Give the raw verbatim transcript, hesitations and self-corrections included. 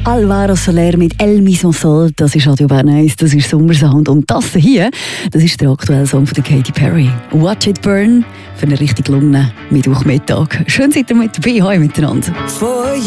Alvaro Soler mit El Mismo Sol, das ist Radio Bern eins, das ist Sommersound. Und das hier, das ist der aktuelle Song von der Katy Perry. Watch It Burn für einen richtig gelungenen Mittwochmittag. Schön seid ihr mit dabei, heute miteinander.